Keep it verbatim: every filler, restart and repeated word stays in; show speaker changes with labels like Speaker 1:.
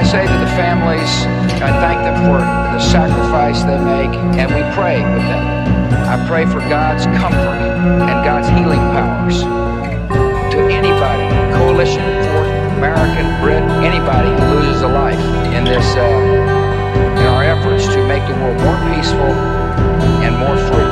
Speaker 1: to say to the families, I thank them for the sacrifice they make, and we pray with them. I pray for God's comfort and God's healing powers to anybody, Coalition for American Brit, anybody who loses a life in this, uh, in our efforts to make the world more peaceful and more free.